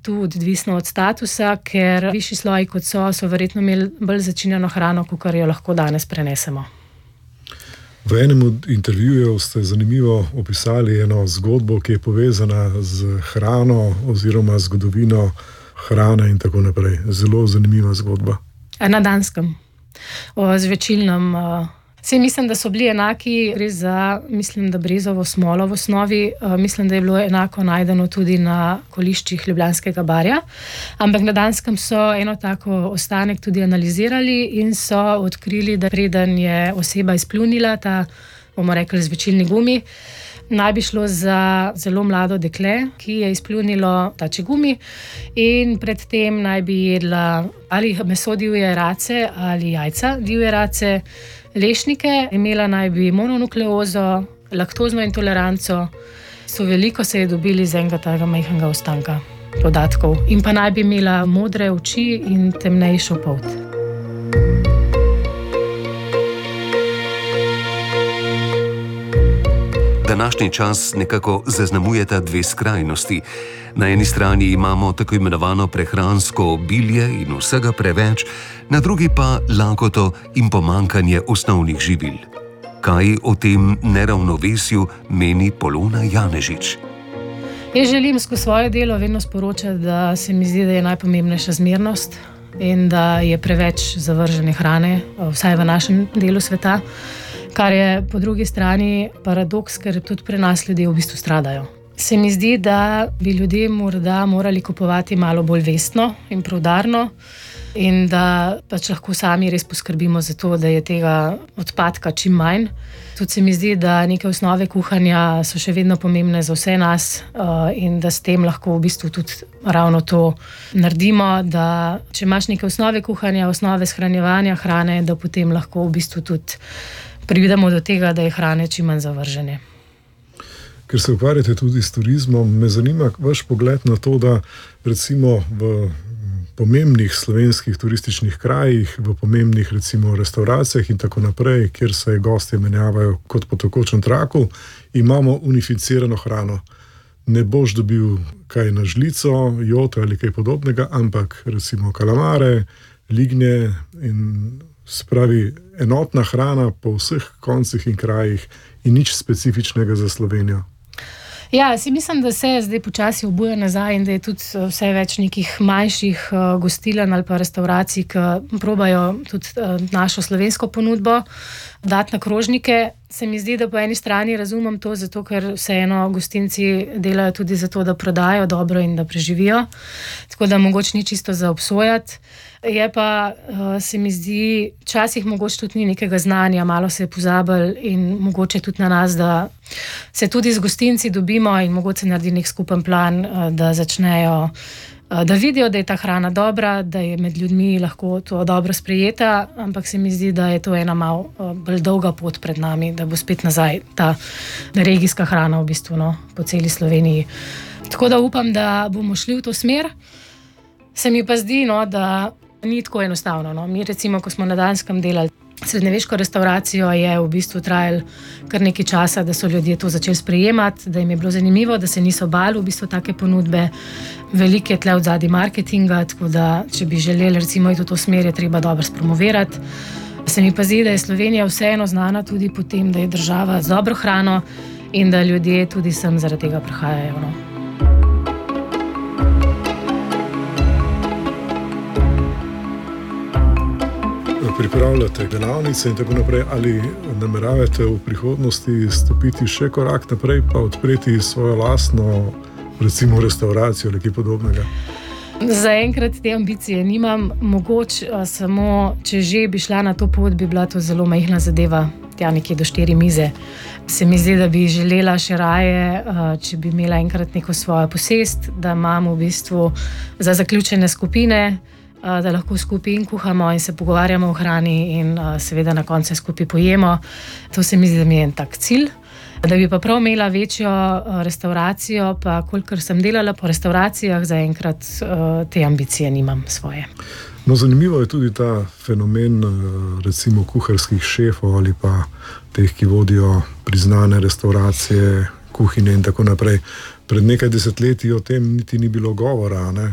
tu odvisno od statusa, ker višji sloji kot so verjetno imeli bolj začinjeno hrano, kakor jo lahko danes prenesemo. V enem od intervjujev ste zanimivo opisali eno zgodbo, ki je povezana z hrano oziroma zgodovino hrane in tako naprej. Zelo zanimiva zgodba. Na Danskem. O zvečilnem. Saj mislim, da so bili enaki, gre za, mislim, da brezovo smolo v osnovi. Mislim, da je bilo enako najdeno tudi na koliščih Ljubljanskega barja. Ampak na Danskem so eno tako ostanek tudi analizirali in so odkrili, da preden je oseba izpljunila ta, bomo rekli, zvečilni gumi, naj bi šlo za zelo mlado dekle, ki je izpljunilo tači gumi in predtem naj bi jedla ali meso divje race ali jajca divje race, lešnike, imela naj bi mononukleozo, laktozno intoleranco. So veliko se je dobili iz enega tega majhnega ostanka podatkov. In pa naj bi imela modre oči in temnejšo polt. Današnji čas nekako zaznamujeta dve skrajnosti. Na eni strani imamo tako imenovano prehransko obilje in vsega preveč, na drugi pa lakoto in pomanjkanje osnovnih živil. Kaj o tem neravnovesju meni Polona Janežič? Jaz želim skozi svoje delo vedno sporočati, da se mi zdi, da je najpomembnejša zmernost in da je preveč zavržene hrane, vsaj v našem delu sveta. Kar je po drugi strani paradoks, ker tudi pri nas ljudje v bistvu stradajo. Se mi zdi, da bi ljudje morda morali kupovati malo bolj vestno in preudarno in da pač lahko sami res poskrbimo za to, da je tega odpadka čim manj. Tudi se mi zdi, da neke osnove kuhanja so še vedno pomembne za vse nas in da s tem lahko v bistvu tudi ravno to naredimo, da če imaš neke osnove kuhanja, osnove shranjevanja hrane, da potem lahko v bistvu tudi pridemo do tega, da je hrane čim manj zavržene. Ker se ukvarjate tudi s turizmom, me zanima vaš pogled na to, da recimo v pomembnih slovenskih turističnih krajih, v pomembnih recimo restauracijah in tako naprej, kjer se gostje menjavajo kot po tekočem traku, imamo unificirano hrano. Ne boš dobil kaj na žlico, joto ali kaj podobnega, ampak recimo kalamare, lignje in spravi enotna hrana po vseh koncih in krajih in nič specifičnega za Slovenijo. Ja, si mislim, da se zdaj počasi obuja nazaj in da je tudi vse več nekih manjših gostiln ali pa restauracij, ki probajo tudi našo slovensko ponudbo dati na krožnike. Se mi zdi, da po eni strani razumem to, zato ker vseeno gostinci delajo tudi zato, da prodajo dobro in da preživijo. Tako da mogoče ni čisto za obsojati. Je pa, se mi zdi, včasih mogoče tudi ni nekega znanja, malo se je pozabili in mogoče tudi na nas, da se tudi z gostinci dobimo in mogoče naredi nek skupen plan, da začnejo, da vidijo, da je ta hrana dobra, da je med ljudmi lahko to dobro sprejeta, ampak se mi zdi, da je to ena malo bolj dolga pot pred nami, da bo spet nazaj ta regijska hrana v bistvu, no, po celi Sloveniji. Tako da upam, da bomo šli v to smer. Se mi pa zdi, no, da ni tako enostavno. No. Mi recimo, ko smo na Danskem delali srednjeveško restauracijo, je v bistvu trajalo kar nekaj časa, da so ljudje to začeli sprejemati, da jim je bilo zanimivo, da se niso bali v bistvu take ponudbe. Veliko je tle odzadaj marketinga, tako da če bi želeli recimo iti v to smer, je treba dobro spromovirati. Se mi pa zdi, da je Slovenija vseeno znana tudi po tem, da je država z dobro hrano in da ljudje tudi sem zaradi tega prihajajo. No. Pripravljate delavnice in tako naprej, ali nameravate v prihodnosti stopiti še korak naprej, pa odpreti svojo lastno, recimo, restauracijo ali kaj podobnega? Zaenkrat te ambicije nimam, mogoče samo, če že bi šla na to pot, bi bila to zelo majhna zadeva, tja nekje do 4 mize. Se mi zdi, da bi želela še raje, če bi imela enkrat neko svojo posest, da imam v bistvu za zaključene skupine, da lahko skupaj in kuhamo in se pogovarjamo o hrani in seveda na koncu skupaj pojemo. To se mi zdi, da mi je en tak cilj. Da bi pa prav imela večjo restauracijo, pa kolikor sem delala po restauracijah, zaenkrat te ambicije nimam svoje. No, zanimivo je tudi ta fenomen recimo kuharskih šefov ali pa teh, ki vodijo priznane restauracije, kuhinje in tako naprej. Pred nekaj desetletji o tem niti ni bilo govora, ne?